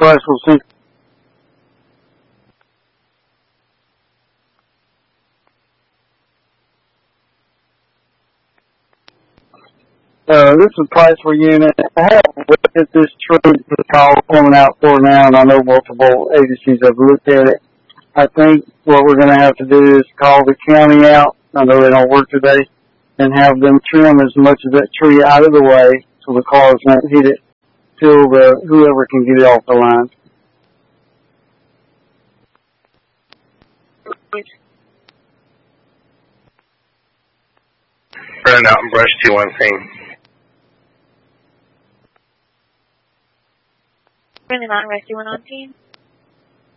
price will sink. This is price per unit. I haven't looked at this tree the call coming out for now, and I know multiple agencies have looked at it. I think what we're going to have to do is call the county out. I know they don't work today, and have them trim as much of that tree out of the way so the cars won't hit it till whoever can get it off the line. Burned out and brush 213. Really not rescue 119.